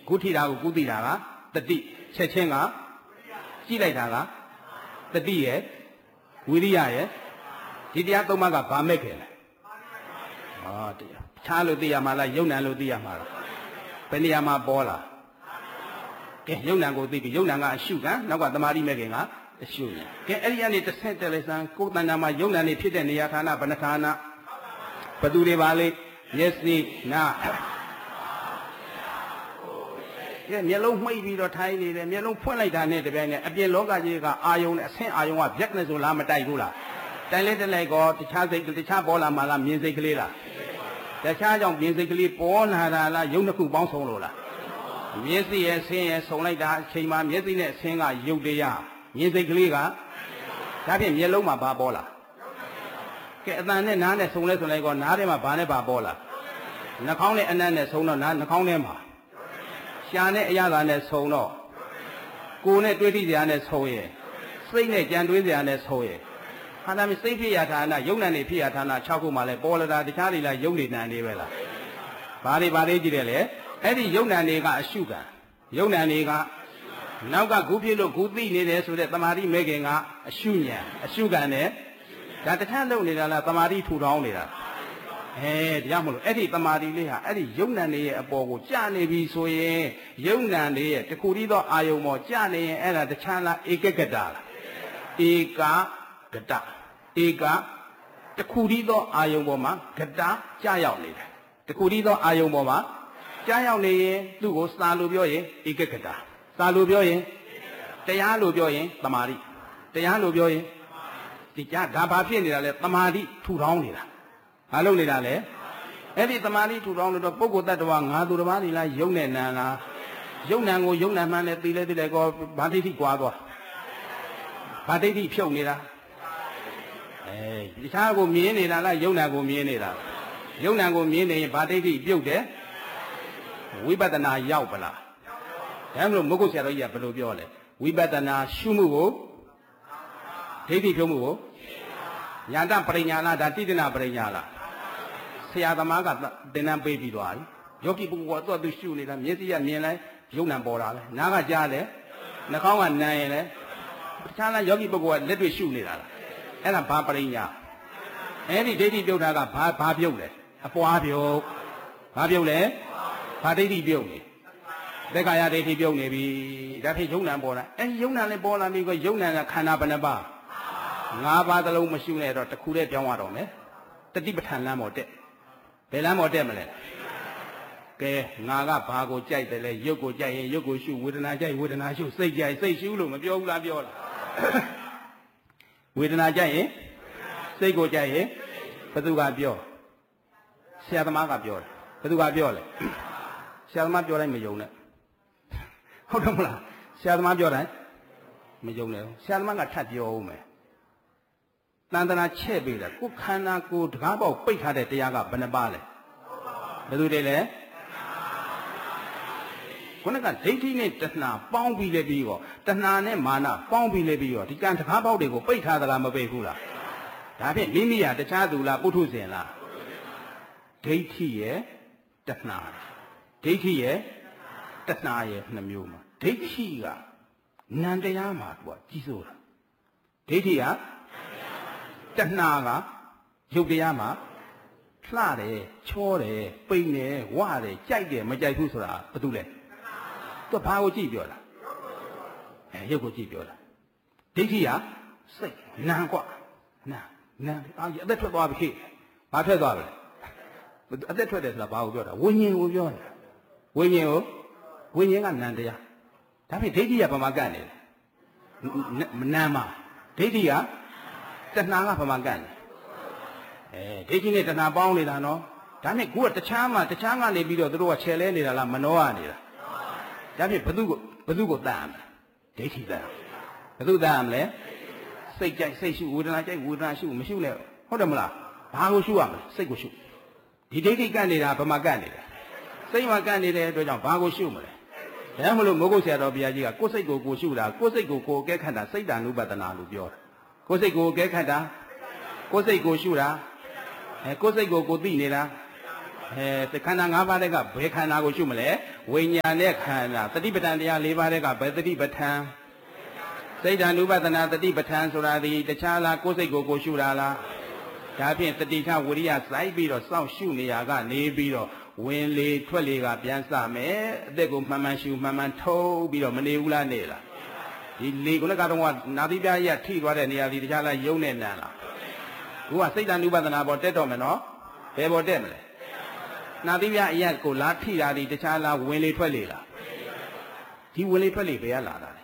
ခုထိတာကိုကုသိတာကတတိချက်ချင်းကကြည့်လိုက်တာကတတိရဲ့ဝိရိယရဲ့ဒီတရားသုံးပါးကဘာမဲ့ခင်လဲတရားခြားလို့သိရမှာလားယုံနံလို့သိရမှာလားဘယ်နေရာမှာပေါ်လာကဲယုံနံကိုသိပြီယုံနံကအရှုခံနောက်ကသမာဓိမဲ့ခင်ကအရှုဉာဏ်ကဲအဲ့ဒီကနေတစ်ဆက်တည်းလဲစမ်းကိုယ်တဏ္ဍာမှာယုံနံနေဖြစ်တဲ့နေရာဌာနဘဏ္ဍဌာနဘသူတွေပါလေမျက်စိနာကဲမျက်လုံးမှိတ်ပြီးတော့ထိုင်နေတယ်မျက်လုံးဖွင့်လိုက်တာနဲ့တပြိုင်နက်အပြင်လောကကြီးကအာယုံနဲ့အဆင့်အာယုံကဗျက်နဲ့ဆိုလားမတိုက်ဘူးလားတိုင်လဲတက်လိုက်ကောတခြားစိတ်တခြားပေါ်လာမှလားမြင်စိတ်ကလေးလားတခြားကြောင့်မြင်စိတ်ကလေးပေါ်လာတာလားယုံတစ်ခုပေါင်းဆုံးလို့လားမျက်စိရဲ့ဆင်းရဲ့ဆုံလိုက်တာအချိန်မှာမျက်စိနဲ့ဆင်းကယုတ်တရားမြင်စိတ်ကလေးကဒါဖြင့်မျက်လုံးမှာဘာပေါ်လာကဲအတန်နဲ့နားနဲ့ဆုံလဲဆိုလိုက်ကောနားထဲမှာဘာနဲ့ဘာပေါ်လာနှာခေါင်းနဲ့အနံ့နဲ့ဆုံတော့နှာခေါင်းထဲမှာရှာနဲ့အရသာနဲ့ဆုံတော့ကိုယ်နဲ့တွေးထိစရာနဲ့ဆုံရဲ့စိတ်နဲ့ကြံတွေးစရာနဲ့ဆုံရဲ့ဟာနာမစိတ်ဖြစ်ရဌာနယုံနံနေဖြစ်ရဌာန6ခုမှလည်းပေါ်လာတာတခြားတွေလားယုံနေနံနေပဲလားဘာတွေကြည့်တယ်လေအဲ့ဒီယုံနံနေကအရှုခံယုံနံနေကနောက်ကဂုဖြစ်လို့ဂုသိနေတယ်ဆိုတဲ့တမာတိမဲခင်ကအရှုဉဏ်အရှုခံနဲ့ဒါတခြားလုံနေတာလားတမာတိထူထောင်းနေတာတရားမလို့အဲ့ဒီတမာတိလေးဟာအဲ့ဒီယုံနံနေရဲ့အပေါ်ကိုကြာနေပြီဆိုရင်ယုံနံနေရဲ့တခုတည်းသောအာယုံပေါ်ကြာနေရင်အဲ့ဒါတခြားလားဧကဂတလားဧကဂတဧကတခုတည်းသောအာယုံပေါ်မှာဂတကြာရောက်နေတယ်တခုတည်းသောအာယုံပေါ်မှာကြာရောက်နေရင်သူ့ကိုစာလို့ပြောရင်ဧကဂတစာလို့ပြောရင်တရားလို့ပြောရင်တမာတိတရားလို့ပြောရင်ဒီကြားဒါဘာဖြစ်နေတာလဲတမာတိထူထောင်းနေတာဘာလုပ်နေတာလဲအဲ့ဒီတမာတိထူထောင်းလို့တော့ပုဂ္ဂိုလ်တ attva ငါသူတစ်ပါးဒီလားယုံနဲ့နံလားယုံနံကိုယုံနံမှန်းနဲ့သိလဲကောဘာဒိဋ္ဌိကွာသွားဘာဒိဋ္ဌိဖြုတ်နေတာဒီခြားကိုမြင်နေတာလားယုံနံကိုမြင်နေတာယုံနံကိုမြင်နေရင်ဘာဒိဋ္ဌိပြုတ်တယ်ဝိပဿနာရောက်ပလားဒါမှမဟုတ်မုဂ္ဂုဆရာတော်ကြီးကဘယ်လိုပြောလဲဝိပဿနာရှုမှုကိုဒိဋ္ဌိဖြုတ်မှုကိုညာတပရိညာလားဒါတိတ္တနာပရိညာလားဆရာသမားကသင်္นานပေးပြီးသွားပြီယောဂီပုဂ္ဂိုလ်ကတော့သူရှုနေတာမျက်စိကမြင်လိုက်ယုံနံပေါ်တာပဲနားကကြားတယ်နှာခေါင်းကနံရင်လည်းတခြားလားယောဂီပုဂ္ဂိုလ်ကလက်တွေ့ရှုနေတာလားအဲ့ဒါဘာပရိညာအဲ့ဒီဒိဋ္ဌိပြုတ်တာကဘာပြုတ်လဲအပွားပြုတ်ဘာပြုတ်လဲဘာဒိဋ္ဌိပြုတ်လဲသက္ကာယဒိဋ္ဌိပြုတ်နေပြီဒါဖြစ်ယုံနံပေါ်တာအဲ့ဒီယုံနံလည်းပေါ်လာပြီကိုယုံနံကခန္ဓာဘယ်နှပါး5ပါးသလုံးမရှုနဲ့တော့တစ်ခုတည်းပြောင်းရတော့မယ်တတိပဋ္ဌာန်လမ်းပေါ်တက်ဘယ်လမ်းပေါ်တက်မလဲကဲငါကဘာကိုကြိုက်တယ်လဲရုပ်ကိုကြိုက်ရင်ရုပ်ကိုရှုဝေဒနာကြိုက်ဝေဒနာရှုစိတ်ကြိုက်စိတ်ရှုလို့မပြောဘူးလားပြောလားဝေဒနာကြိုက်ရင်စိတ်ကိုကြိုက်ရင်ဘသူကပြောဆရာသမားကပြောတယ်ဘသူကပြောလဲဆရာသမားပြောတိုင်းမယုံနဲ့ဟုတ်တယ်မလားဆရာသမားပြောတိုင်းမယုံနဲ့ဆရာသမားကထပ်ပြောဦးမယ်တန်တရာချက်ပေးတယ်ကိုခန္ဓာကိုတကားပေါက်ပိတ်ထားတဲ့တရားကဘယ်နှပါလဲဘယ်သူတွေလဲခုနကဒိဋ္ဌိနဲ့တဏှာပေါင်းပြီးလဲပြီးတော့တဏှာနဲ့မာနပေါင်းပြီးလဲပြီးတော့ဒီကံတကားပေါက်တွေကိုပိတ်ထားသလားမပိတ်ဘူးလားဒါဖြင့်မိမိဟာတခြားသူလားပုထုဇဉ်လားဒိဋ္ဌိရဲ့တဏှာဒိဋ္ဌိရဲ့တဏှာရဲ့နှမျိုးမှာဒိဋ္ဌိကနံတရားမှာသူကကြီးစိုးတာဒိဋ္ဌိကတဏှာကရုပ်တရားမှာလှတယ်ချောတယ်ပိန်တယ်ဝတယ်ကြိုက်တယ်မကြိုက်ဘူးဆိုတာဘာတူလဲသူဘာကိုကြည့်ပြောတာရုပ်ကိုကြည့်ပြောတာဒိဋ္ဌိကစိတ်နာကွနာအသက်ထွက်သွားပြီဘာထွက်သွားပြီအသက်ထွက်တယ်ဆိုတာဘာကိုပြောတာဝိညာဉ်ကိုပြောတာဝိညာဉ်ကနံတရားဒါဖြင့်ဒိဋ္ဌိကဘာမှကန့်နေလဲနံမှာဒိဋ္ဌိကတဏှာကဘာမှကန့်နေဒိဋ္ဌိနဲ့တဏှာပေါင်းနေတာနော်ဒါနဲ့ကိုကတခြားကနေပြီးတော့တို့ကခြေလဲနေတာလားမနှောရနေတာဒါဖြင့်ဘသူကိုတတ်ရမလဲဒိဋ္ဌိတတ်ဘသူတတ်ရမလဲစိတ်ကြိုက်စိတ်ရှုဝေဒနာကြိုက်ဝေဒနာရှုမရှုနဲ့ဟုတ်တယ်မလားဘာကိုရှုရမလဲစိတ်ကိုရှုဒီဒိဋ္ဌိကန့်နေတာဘာမှကန့်နေတယ်စိတ်မှာကန့်နေတဲ့အတွက်ကြောင့်ဘာကိုရှုမလဲဒါမှမဟုတ်မဟုတ်ဆရာတော်ဘုရားကြီးကကိုယ်စိတ်ကိုကိုရှုတာကိုယ်စိတ်ကိုကိုအကဲခတ်တာစိတ်တ ानु ပတနာလို့ပြောတာကိုယ်စိတ်ကိုအကဲခတ်တာကိုယ်စိတ်ကိုရှုတာကိုယ်စိတ်ကိုသိနေတာခန္ဓာ၅ပါးတွေကဘယ်ခန္ဓာကိုရှုမလဲဝိညာဉ်နဲ့ခန္ဓာတတိပဋ္ဌာန်တရား၄ပါးတွေကဘယ်တတိပဋ္ဌာန်စိတ်ဓာနုပဒနာတတိပဋ္ဌာန်ဆိုတာဒီတခြားလားကိုယ်စိတ်ကိုရှုတာလားဒါဖြင့်တတိထဝိရိယစိုက်ပြီးတော့စောင့်ရှုနေရကနေပြီးတော့ဝင်လေထွက်လေကပြန်စမယ်အသက်ကိုမှန်မှန်ရှုမှန်မှန်ထုတ်ပြီးတော့မနေဘူးလားနေလားဒီလေခုနကတော့နာသီပြားကြီးကထိသွားတဲ့နေရာဒီတခြားလားယုံနေနံလားခုကစိတ်ဓာနုပဒနာပေါ်တက်တော့မယ်နော်ဘယ်ပေါ်တက်မလဲနာသီပြားအရက်ကိုလာထိတာဒီတခြားလားဝင်လေထွက်လေလားဒီဝင်လေထွက်လေဘယ်ကလာတာလဲ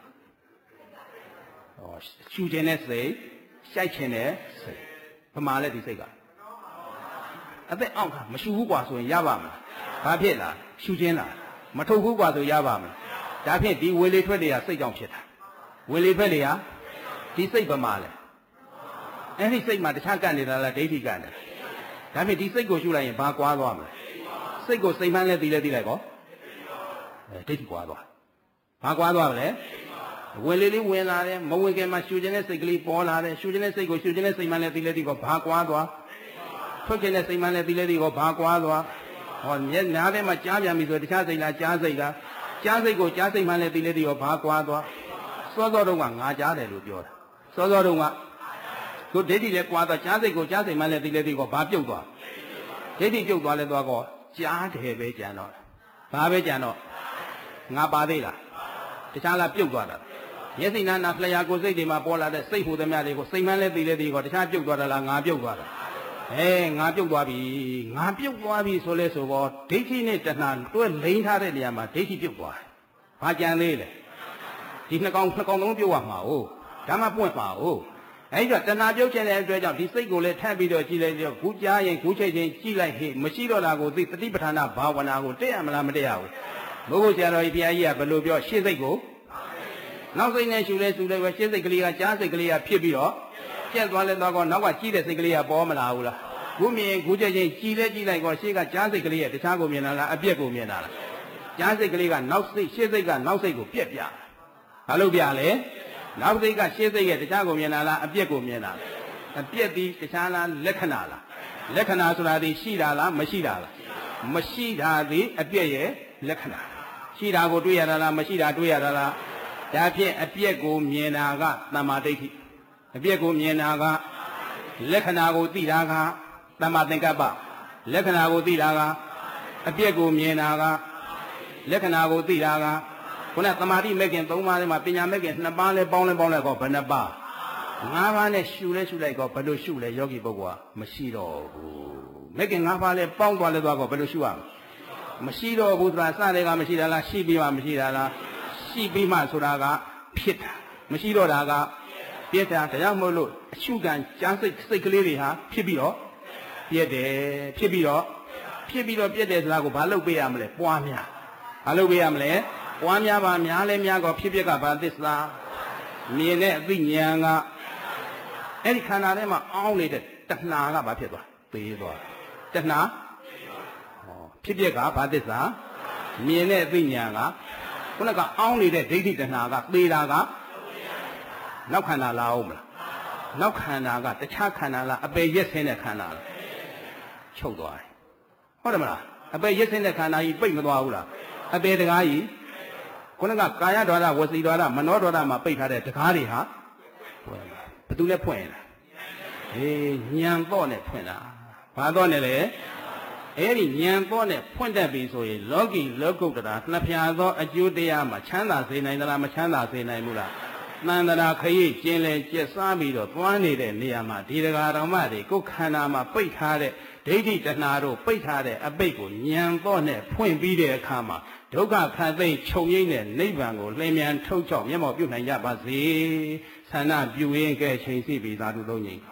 ရှုခြင်းနဲ့စိတ်ရှိုက်ခြင်းနဲ့စိတ်ဗမာလဲဒီစိတ်ကအသက်အောက်ကမရှုဘူးกว่าဆိုရင်ရပါမလားဘာဖြစ်လားရှုခြင်းလားမထုတ်ဘူးกว่าဆိုရပါမလားဒါဖြင့်ဒီဝေလေထွက်တွေကစိတ်ကြောင့်ဖြစ်တာဝေလေထွက်တွေကဒီစိတ်ဗမာလဲအဲ့ဒီစိတ်မှာတခြားကန့်နေတာလားဒိဋ္ဌိကန့်တယ်ဒါဖြင့်ဒီစိတ်ကိုရှုလိုက်ရင်ဘာကွာသွားမလဲစိတ်ကိုစိတ်မှန်းလဲသိလိုက်ကောဒိဋ္ဌိကွာသွားဘာကွာသွားမလဲဝင်လေလေးဝင်လာတယ်မဝင်ခင်မှာရှုခြင်းနဲ့စိတ်ကလေးပေါ်လာတယ်ရှုခြင်းနဲ့စိတ်ကိုရှုခြင်းနဲ့စိတ်မှန်းလဲသိကောဘာကွာသွားထုတ်ခြင်းနဲ့စိတ်မှန်းလဲသိကောဘာကွာသွားဟောမျက်နားထဲမှာကြားပြန်ပြီဆိုတခြားစိတ်လားကြားစိတ်လားကြားစိတ်ကိုကြားစိတ်မှန်းလဲသိကောဘာကွာသွားစောစောတုန်းကငါကြားတယ်လို့ပြောတာစောစောတုန်းကကိုဒိဋ္ဌိလည်းကွာသွားကြားစိတ်ကိုကြားစိတ်မှန်းလဲသိကောဘာပြုတ်သွားဒိဋ္ဌိပြုတ်သွားလဲသွားကောကြားတယ်ပဲကြံတော့ဘာပဲကြံတော့ငါပါသေးလားတခြားလားပြုတ်သွားတာမျက်စိနာနာဖလျာကိုစိတ်တွေမှာပေါ်လာတဲ့စိတ်ဟူသမျှတွေကိုစိတ်မှန်းလဲသိကောတခြားပြုတ်သွားတာလားငါပြုတ်သွားတာငါပြုတ်သွားပြီငါပြုတ်သွားပြီဆိုလဲဆိုတော့ဒိဋ္ဌိနဲ့တဏှာတွဲလိမ့်ထားတဲ့နေရာမှာဒိဋ္ဌိပြုတ်သွားတယ်ဘာကြံသေးလဲဒီနှစ်ကောင်လုံးပြုတ်ရမှာဟုတ်ဒါမှပွင့်ပါဟုတ်အဲ့တော့တဏှာပြုတ်ခြင်းတဲ့အတွက်ကြောင့်ဒီစိတ်ကိုလည်းထပ်ပြီးတော့ကြည်လိုက်တော့ခုကြားရင်ခုချိန်ချင်းကြည်လိုက်ဟေ့မရှိတော့တာကိုသိတတိပဋ္ဌာနာဘာဝနာကိုတက်ရမလားမတက်ရဘူးဘုရားဆရာတော်ကြီးဘုရားကြီးကဘယ်လိုပြောရှေ့စိတ်ကိုနောက်စိတ်နဲ့ရှုလဲပဲရှေ့စိတ်ကလေးကကြားစိတ်ကလေးကဖြစ်ပြီးတော့ပြက်သွားလဲသွားကောနောက်ကကြီးတဲ့စိတ်ကလေးကပေါ်မလာဘူးလားခုမြင်ခုချက်ချင်းကြည်လိုက်ကောရှေ့ကကြားစိတ်ကလေးရဲ့တခြားကိုမြင်တာလားအပြက်ကိုမြင်တာလားကြားစိတ်ကလေးကနောက်စိတ်ရှေ့စိတ်ကနောက်စိတ်ကိုပြက်ပြဘာလို့ပြလဲနောက်စိတ်ကရှေ့စိတ်ရဲ့တခြားကိုမြင်တာလားအပြက်ကိုမြင်တာလားအပြက်ဒီတခြားလားလက္ခဏာလားလက္ခဏာဆိုတာဒီရှိတာလားမရှိတာလားမရှိတာဒီအပြက်ရဲ့လက္ခဏာရှိတာကိုတွေ့ရတာလားမရှိတာတွေ့ရတာလားဒါဖြင့်အပြက်ကိုမြင်တာကသမ္မာဒိဋ္ဌိအပြက်ကိုမြင်တာကလက္ခဏာကိုသိတာကသမ္မာသင်္ကပ္ပလက္ခဏာကိုသိတာကအပြက်ကိုမြင်တာကလက္ခဏာကိုသိတာကခုနသမာဓိမဲ့ခင်၃ပါးထဲမှာပညာမဲ့ခင်2ပါးလဲပေါင်းလဲကောဘယ်နှပါး5ပါးနဲ့ရှုလိုက်ကောဘယ်လိုရှုလဲယောဂီပုဂ္ဂိုလ်ကမရှိတော့ဘူးမဲ့ခင်5ပါးလဲပေါင်းသွားလဲသွားကောဘယ်လိုရှုရမလဲမရှိတော့ဘူးဆိုတာစတဲ့ကမရှိတာလားရှိပြီးမှမရှိတာလားရှိပြီးမှဆိုတာကဖြစ်တာမရှိတော့တာကပြည့်တာဒါကြောင့်မို့လို့အရှုခံကြားစိတ်ကလေးတွေဟာဖြစ်ပြီးတော့ပြည့်တယ်ဖြစ်ပြီးတော့ပြည့်တယ်ဆိုတာကိုဘာလုပ်ပေးရမလဲပွားများဘာလုပ်ပေးရမလဲပွားများပါများလဲများကောဖြစ်ကဘာသစ္စာမြင်တဲ့အသိဉာဏ်ကအဲ့ဒီခန္ဓာထဲမှာအောင်းနေတဲ့တဏှာကဘာဖြစ်သွားသေးသွားတဏှာဖြစ်ကဘာသစ္စာမြင်တဲ့အသိဉာဏ်ကခုနကအောင်းနေတဲ့ဒိဋ္ဌိတဏှာကသေတာကနောက်ခန္ဓာလာအောင်မလားနောက်ခန္ဓာကတခြားခန္ဓာလားအပေရက်ဆင်းတဲ့ခန္ဓာလားချုပ်သွားတယ်ဟုတ်တယ်မလားအပေရက်ဆင်းတဲ့ခန္ဓာကြီးပိတ်မသွားဘူးလားအပေတကားကြီးခုနကကာယဒွါရဝစီဒွါရမနောဒွါရမှာပိတ်ထားတဲ့တကားတွေဟာဘယ်သူလဲဖွင့်လားညံတော့နဲ့ဖွင့်တာဘာတော့နဲ့လဲအဲ့ဒီဉာဏ်ပေါ်နဲ့ဖွင့်တတ်ပြီဆိုရင်လောကီလောကုတ္တရာနှစ်ဖြာသောအကျိုးတရားမှာချမ်းသာစေနိုင်သလားမချမ်းသာစေနိုင်ဘူးလားတန်တရာခရိကျင်လဲကျက်စားပြီးတော့သွားနေတဲ့နေရာမှာဒီတရားတော်မတွေကိုယ်ခန္ဓာမှာပိတ်ထားတဲ့ဒိဋ္ဌိတဏှာတို့ပိတ်ထားတဲ့အပိတ်ကိုဉာဏ်ပေါ်နဲ့ဖွင့်ပြီးတဲ့အခါမှာဒုက္ခခတ်သိမ်းချုပ်ငိမ့်တဲ့နိဗ္ဗာန်ကိုလျင်မြန်ထုတ်ချောက်မျက်မှောက်ပြုနိုင်ကြပါစေဆန္ဒပြုရင်းကဲချိန်စီပြီးသာသူသုံးကြီး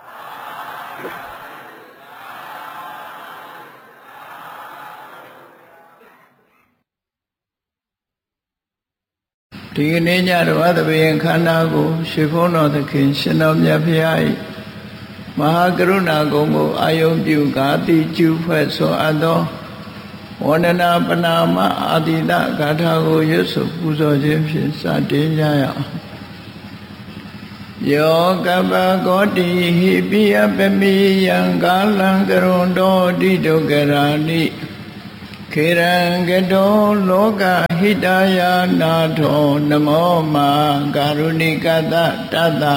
ဒီကနေ့ညတော်သဘင်ခန္ဓာကိုရွှေဘုန်းတော်သခင်ရှင်တော်မြတ်ဖရာ၏မဟာကရုဏာဂုဏ်ကိုအာယုံပြုကာတိကျူဖွဲ့ဆိုအပ်သောဝန္ဒနာပနာမအာတိတဂါထာကိုရွတ်ဆိုပူဇော်ခြင်းဖြင့်စတင်ကြရအောင်ယောကပ္ပကောတိဟိပိယပမိယံကာလံကရွန်တောတိဒုက္ခရာနိခေရံကတောလောကဟိတယာနာထောနမောမာကာရုဏိကတတတ္တ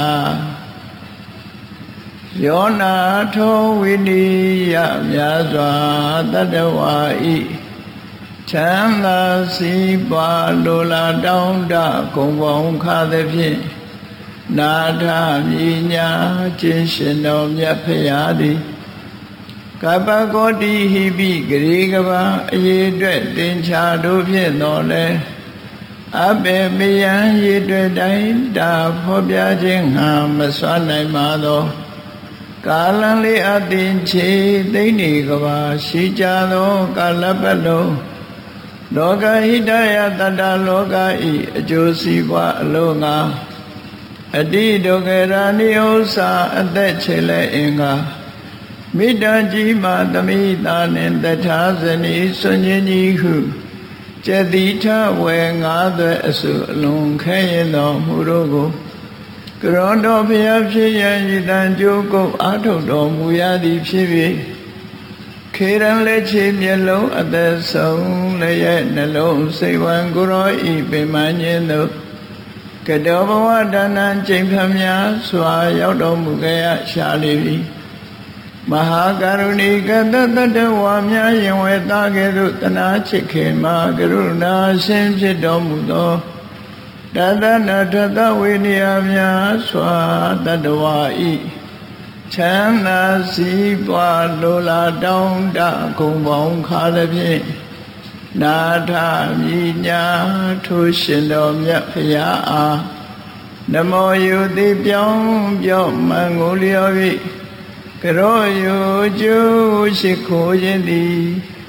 ယောနာထောဝိနိယမြတ်စွာတတ္တဝါဤချမ်းသာစီးပွားလိုလားတောင်းတဂုံပေါင်းခါသဖြင့်နာထမြညာခြင်းရှင်တော်မြတ်ဖရာသည်ကပ္ပကောတိဟိပိဂရေကဘာအရေးအတွက်တင်ချာတို့ဖြင့်တော်လဲအဘေမယံရေတွေ့တိုင်းတာဖော်ပြခြင်းငါမစွမ်းနိုင်ပါသောကာလံလေးအတင်ချေသိနေကဘာရှိကြသောကာလပတ်လုံးလောကဟိတယတတ္တလောကဤအကျိုးစီးပွားအလုံးငါအတိဒုက္ခရာနိဥ္စာအသက်ချေလဲအင်္ဂါမိတ္တကြီးမာသမိတာနှင့်တထာဇနီဆွန်ခြင်းကြီးဟုကျတိထဝေငါးသွဲအစုအလုံးခဲရင်တော်မူတို့ကိုကရွန်တော်ဘုရားဖြစ်ရန်ဤတန်ကြိုးကုပ်အားထုတ်တော်မူရသည်ဖြစ်၍ခေရန်လက်ချေမျက်လုံးအသက်ဆုံးလည်းရဲ့နှလုံးစိတ်ဝံကိုရောဤပင်မညင်းတို့ကတောဘဝဒါနံကျင့်ဖျားများစွာရောက်တော်မူခဲ့ရရှာလိပြီမဟာကရုဏီကတတ္တဝါများယင်ဝဲသားကဲ့သို့တနာချစ်ခင်မှာကရုဏာရှင်ဖြစ်တော်မူသောတသနာထသဝိနည်းများစွာတတ္တဝါဤချမ်းသာစီးပွားလိုလားတောင်းတဂုံပေါင်းခါသဖြင့်နာထမြညာထိုရှင်တော်မြတ်ဖရာအားနမောယုတိပြောင်းပြော့မှန်ကိုလျော်၍ကရောယုကျိုးရှိခိုးခြင်းသည်